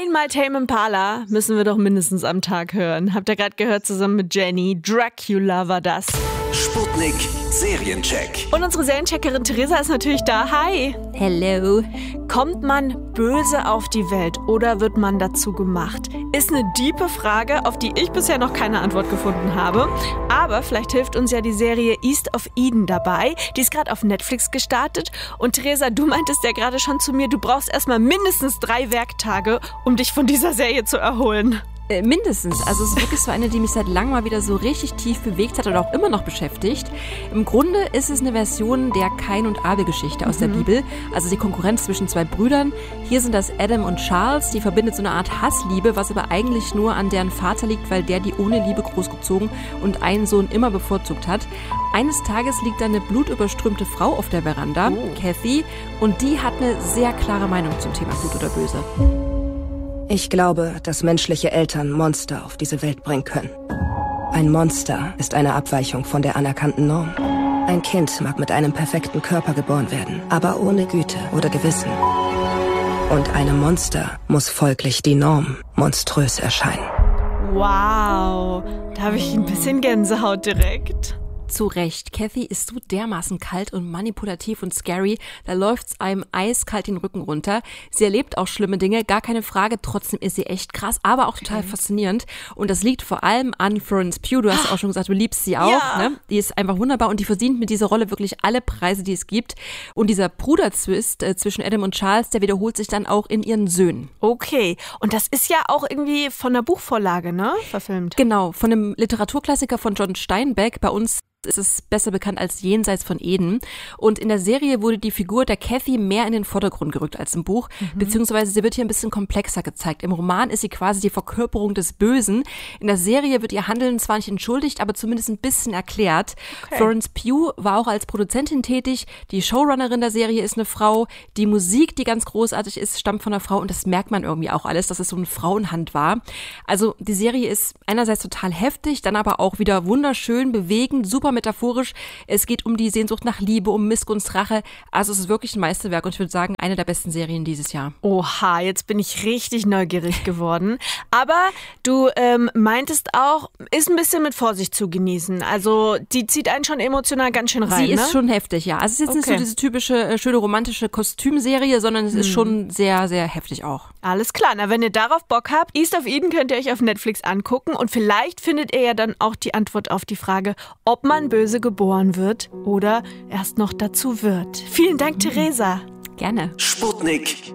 Einmal Tame Impala müssen wir doch mindestens am Tag hören. Habt ihr gerade gehört, zusammen mit Jenny. Dracula war das. Sputnik Seriencheck. Und unsere Seriencheckerin Theresa ist natürlich da. Hi. Hello. Kommt man böse auf die Welt oder wird man dazu gemacht? Ist eine diepe Frage, auf die ich bisher noch keine Antwort gefunden habe. Aber vielleicht hilft uns ja die Serie East of Eden dabei. Die ist gerade auf Netflix gestartet. Und Theresa, du meintest ja gerade schon zu mir, du brauchst erstmal mindestens 3 Werktage, um dich von dieser Serie zu erholen. Mindestens. Also es ist wirklich so eine, die mich seit langem mal wieder so richtig tief bewegt hat oder auch immer noch beschäftigt. Im Grunde ist es eine Version der Kain- und Abel-Geschichte aus der Bibel. Also die Konkurrenz zwischen 2 Brüdern. Hier sind das Adam und Charles. Die verbindet so eine Art Hassliebe, was aber eigentlich nur an deren Vater liegt, weil der die ohne Liebe großgezogen und einen Sohn immer bevorzugt hat. Eines Tages liegt da eine blutüberströmte Frau auf der Veranda, Kathy, und die hat eine sehr klare Meinung zum Thema Gut oder Böse. Ich glaube, dass menschliche Eltern Monster auf diese Welt bringen können. Ein Monster ist eine Abweichung von der anerkannten Norm. Ein Kind mag mit einem perfekten Körper geboren werden, aber ohne Güte oder Gewissen. Und einem Monster muss folglich die Norm monströs erscheinen. Wow, da habe ich ein bisschen Gänsehaut direkt. Zu Recht. Kathy ist so dermaßen kalt und manipulativ und scary, da läuft's einem eiskalt den Rücken runter. Sie erlebt auch schlimme Dinge, gar keine Frage, trotzdem ist sie echt krass, aber auch total faszinierend. Und das liegt vor allem an Florence Pugh, du hast ja auch schon gesagt, du liebst sie auch, ja. Ne? Die ist einfach wunderbar und die verdient mit dieser Rolle wirklich alle Preise, die es gibt. Und dieser Bruderzwist zwischen Adam und Charles, der wiederholt sich dann auch in ihren Söhnen. Okay, und das ist ja auch irgendwie von der Buchvorlage, ne, verfilmt? Genau, von einem Literaturklassiker von John Steinbeck, bei uns ist es besser bekannt als Jenseits von Eden. Und in der Serie wurde die Figur der Kathy mehr in den Vordergrund gerückt als im Buch, beziehungsweise sie wird hier ein bisschen komplexer gezeigt. Im Roman ist sie quasi die Verkörperung des Bösen. In der Serie wird ihr Handeln zwar nicht entschuldigt, aber zumindest ein bisschen erklärt. Okay. Florence Pugh war auch als Produzentin tätig. Die Showrunnerin der Serie ist eine Frau. Die Musik, die ganz großartig ist, stammt von einer Frau und das merkt man irgendwie auch alles, dass es so eine Frauenhand war. Also die Serie ist einerseits total heftig, dann aber auch wieder wunderschön, bewegend, super metaphorisch. Es geht um die Sehnsucht nach Liebe, um Missgunst, Rache. Also es ist wirklich ein Meisterwerk und ich würde sagen, eine der besten Serien dieses Jahr. Oha, jetzt bin ich richtig neugierig geworden. Aber du meintest auch, ist ein bisschen mit Vorsicht zu genießen. Also die zieht einen schon emotional ganz schön rein, Sie ist schon heftig, ja. Also es ist jetzt nicht so diese typische, schöne romantische Kostümserie, sondern es ist schon sehr, sehr heftig auch. Alles klar, na wenn ihr darauf Bock habt, East of Eden könnt ihr euch auf Netflix angucken und vielleicht findet ihr ja dann auch die Antwort auf die Frage, ob man böse geboren wird oder erst noch dazu wird. Vielen Dank, Theresa. Gerne. Sputnik